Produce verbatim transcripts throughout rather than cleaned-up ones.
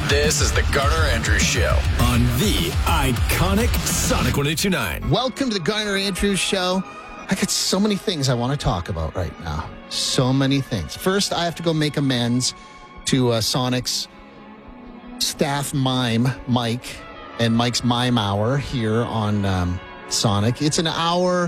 This is the Garner Andrews Show on the iconic Sonic one oh two nine. Welcome to the Garner Andrews Show. I got so many things I want to talk about right now. So many things. First, I have to go make amends to uh, Sonic's staff mime, Mike, and Mike's Mime Hour here on um, Sonic. It's an hour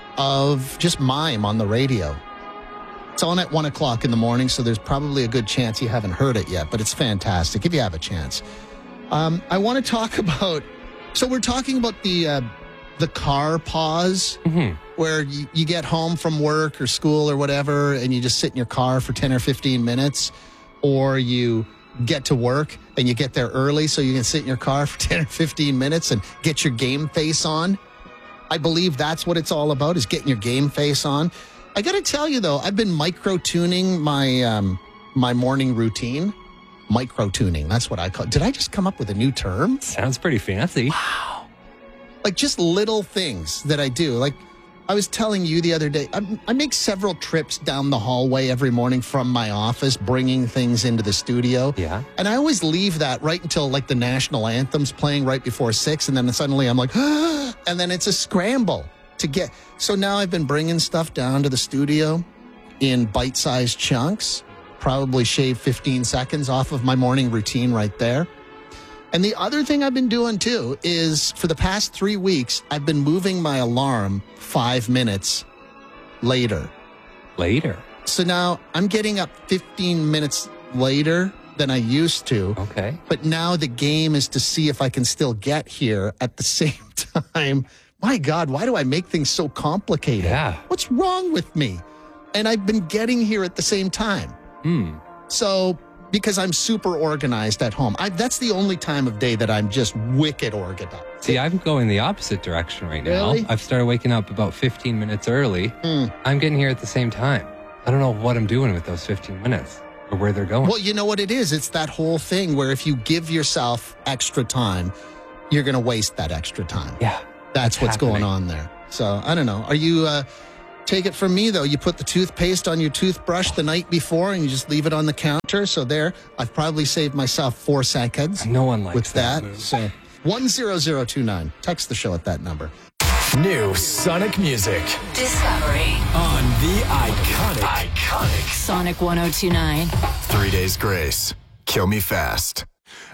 of just mime on the radio. It's on at one o'clock in the morning, so there's probably a good chance you haven't heard it yet, but it's fantastic if you have a chance. Um, I want to talk about, so we're talking about the uh, the car pause, mm-hmm. where you, you get home from work or school or whatever, and you just sit in your car for ten or fifteen minutes, or you get to work and you get there early so you can sit in your car for ten or fifteen minutes and get your game face on. I believe that's what it's all about, is getting your game face on. I got to tell you, though, I've been micro-tuning my um, my morning routine. Micro-tuning, that's what I call it. Did I just come up with a new term? Sounds pretty fancy. Wow. Like just little things that I do. Like I was telling you the other day, I, I make several trips down the hallway every morning from my office, bringing things into the studio. Yeah. And I always leave that right until like the national anthem's playing right before six. And then suddenly I'm like, ah, and then it's a scramble to get. So now I've been bringing stuff down to the studio in bite-sized chunks, probably shave fifteen seconds off of my morning routine right there. And the other thing I've been doing, too, is for the past three weeks, I've been moving my alarm five minutes later. Later? So now I'm getting up fifteen minutes later than I used to. Okay. But now the game is to see if I can still get here at the same time. My God, why do I make things so complicated? Yeah. What's wrong with me? And I've been getting here at the same time. Hmm. So... because I'm super organized at home. I, that's the only time of day that I'm just wicked organized. See, I'm going the opposite direction right now. Really? I've started waking up about fifteen minutes early. Mm. I'm getting here at the same time. I don't know what I'm doing with those fifteen minutes or where they're going. Well, you know what it is? It's that whole thing where if you give yourself extra time, you're going to waste that extra time. Yeah. That's what's happening. going on there. So, I don't know. Are you... Uh, Take it from me, though. You put the toothpaste on your toothbrush the night before and you just leave it on the counter. So there, I've probably saved myself four seconds. No one likes with that. that. Move. So one zero zero two nine. Text the show at that number. New Sonic music Discovery on the iconic, iconic Sonic one oh two nine. Three Days Grace. Kill Me Fast.